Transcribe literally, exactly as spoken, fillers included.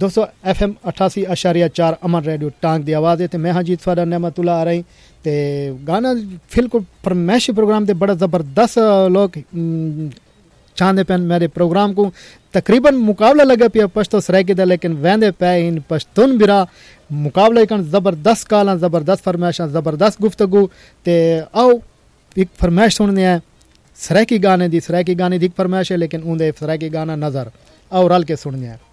दोस्तों F M अठासी अशारिया चार अमन रेडियो टांग दी आवाज़ है तो मैं हाँ जीत फादा नेमतुल्ला आ रही ते गाना बिल्कुल फरमाइशी प्रोग्राम ते बड़ा ज़बरदस्त लोग चाहते पे मेरे प्रोग्राम को तकरीबन मुकाबला लगे पिया पश्तो सराइकी दा लेकिन वेंदे पे इन पश्तून बिरा मुकाबला कन ज़बरदस्त काला ज़बरदस्त फरमाइशा ज़बरदस्त गुफ्तगू ते आओ एक फरमाइश सुनने हैं सराइकी गाने दी सराइकी गाने दी फरमाइश है लेकिन उनदे सराइकी गाना नज़र आओ रल के सुनने हैं।